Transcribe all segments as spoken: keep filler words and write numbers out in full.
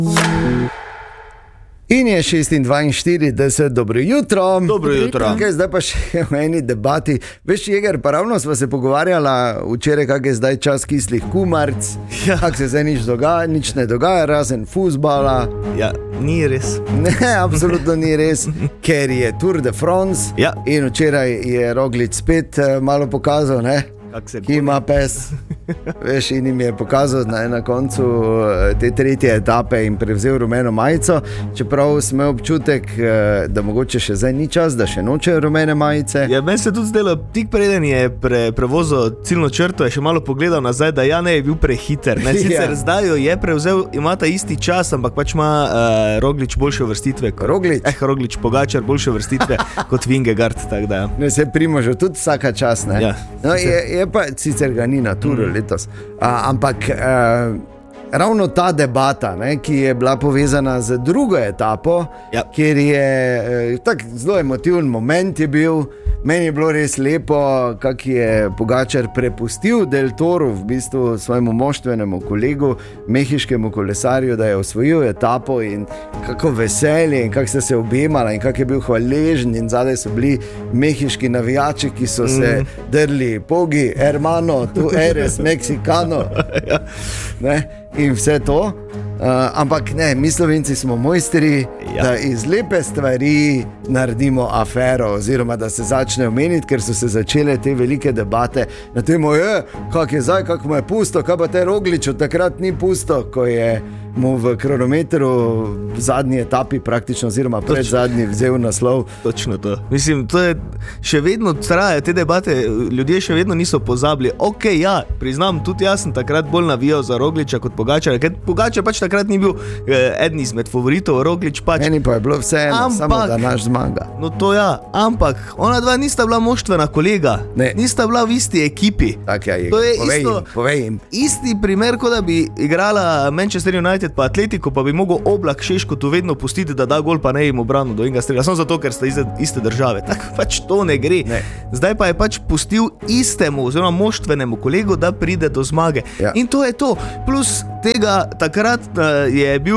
In je šest dvainštirideset, dobro jutro. Dobro jutro. Okay, zdaj pa še v eni debati. Veš, Jeger, pa ravno sva se pogovarjala včeraj, kak je zdaj čas kislih kumarc, ja. Kak se zdaj nič, dogaja, nič ne dogaja, razen fuzbala. Ja, ni res. Ne, absolutno ni res, ker je Tour de France, ja. In včeraj je Roglič spet uh, malo pokazal, ne? Ki ima pes. Veš, in jim je pokazal na, na koncu te tretje etape in prevzel rumeno majico, čeprav sem občutek, da mogoče še zdaj ni čas, da še nočejo rumene majice. Ja, meni se tudi zdelo, tik preden je pre, prevozil ciljno črto, je še malo pogledal nazaj, da ja ne je bil prehiter. Ne, sicer ja. Zdaj jo je prevzel, ima ta isti čas, ampak pač ima uh, Roglič boljše vrstitve. Roglič? Eh, Roglič, Pogačar boljše vrstitve kot Vingegaard, tak da. Ne, se Primožu tudi vsaka čas, ne? Ja. No, je, je pa, sicer ga ni na Touru mm. letos, a, ampak a, ravno ta debata, ne, ki je bila povezana z drugo etapo, ja. Kjer je tak zelo emotiven moment je bil, meni je bilo res lepo, kak je Pogačar prepustil Del Toru v bistvu svojemu moštvenemu kolegu, mehiškemu kolesarju, da je osvojil etapo in kako veselje in kak sta se objemala in kak je bil hvaležen in zadaj so bili mehiški navijači, ki so se mm. drli, pogi, hermano, tu eres mexicano, ja. Ne? In vse to, uh, ampak ne, mi Slovenci smo mojstri, ja. Da iz lepe stvari naredimo afero oziroma da se začne omeniti, ker so se začele te velike debate na temo, je, kak je zdaj, kak mu je pusto, kaj pa te Rogliču takrat ni pusto, ko je mu v kronometru v zadnji etapi praktično oziroma pred zadnji vzel naslov. Točno to. Mislim, to je še vedno traja te debate, ljudje še vedno niso pozabili. Ok, ja, priznam, tudi jaz sem takrat bolj navijal za Rogliča kot Pogačara, ker Pogačar pač takrat ni bil eh, eden izmed favoritov, Roglič pač. Meni pa je bilo vseeno, samo da naš zmaga. No to ja, ampak ona dva nista bila moštvena kolega, ne. Nista bila v isti ekipi. Tak, ja, je, to je povej isto, jim, povej jim. Isti primer, kot da bi igrala Manchester United pa Atletico, pa bi mogel Oblak Šeškotu vedno pustiti, da da gol, pa ne jim obranu do enega strela, samo zato, ker sta iste, iste države. Tako pač to ne gre. Ne. Zdaj pa je pač pustil istemu, oziroma moštvenemu kolegu, da pride do zmage. Ja. In to je to. Plus tega, takrat uh, je bil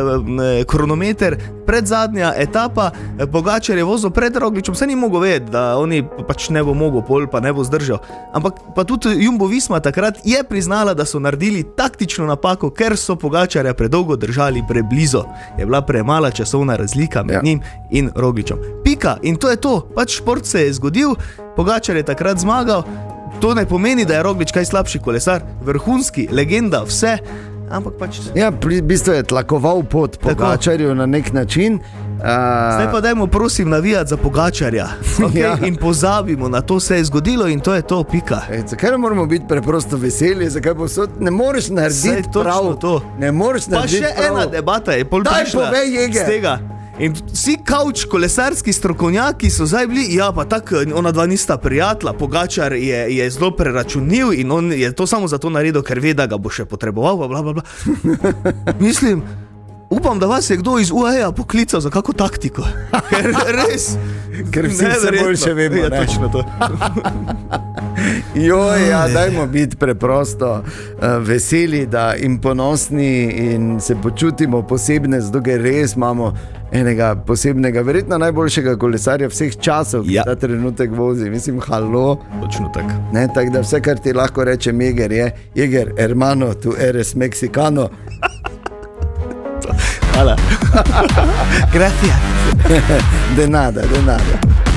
uh, kronometer pred zadnja etapa, Pogačar je vozil pred Rogličem, se ni mogel vedeti, da oni pač ne bo mogel pol, pa ne bo zdržal. Ampak pa tudi Jumbo Visma takrat je priznala, da so naredili taktično napako, ker so Pogačarja predolgo držali preblizu. Je bila premala časovna razlika med ja. Njim in Rogličem. Pika, in to je to. Pač šport se je zgodil, Pogačar je takrat zmagal. To ne pomeni, da je Roglič kaj slabši kolesar, vrhunski, legenda, vse. Ampak pač... Ja, v bistvu je tlakoval pot Pogačarju na nek način. Uh... Zdaj pa dajmo prosim navijati za Pogačarja, okay? Ja. In pozabimo na to, se je zgodilo in to je to, pika. E, zakaj ne moramo biti preprosto veseli, zakaj bo so... Ne moreš narediti prav to. Ne moreš narediti prav. Pa še ena debata je pol prišla z tega. In vsi kauč kolesarski strokovnjaki so zdaj bili, ja pa tako, ona dva nista prijatla, Pogačar je, je zelo preračunljiv in on je to samo zato naredil, ker ve, da ga bo še potreboval, bla, bla, bla. Mislim, upam, da vas je kdo iz U A E-a poklical za kako taktiko. Ker res... Ker vsi se boljše vemo, ja, ne? Točno to. Joj, ja, dajmo biti preprosto uh, veseli, da in ponosni in se počutimo posebne, zato ker res imamo enega posebnega, verjetno najboljšega kolesarja vseh časov, ki ja. Ta trenutek vozi. Mislim, halo. Točno tak. Ne, tako da vse, kar ti lahko reče Jeger, je Jeger, hermano, tu eres mexicano. Hvala. Gracias. De nada, de nada.